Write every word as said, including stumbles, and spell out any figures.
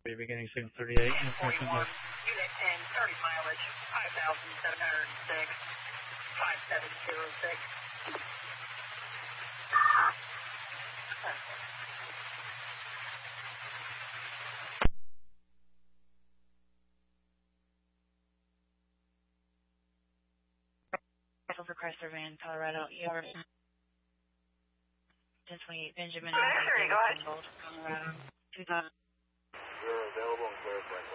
beginning signal thirty-eight. forty-one, Unit ten, thirty mileage, five thousand seven hundred six, five seven zero six. For Chrysler Van, Colorado, E R ten twenty-eight Benjamin. Sure, go ahead. Colorado, two thousand. You're available and clarified.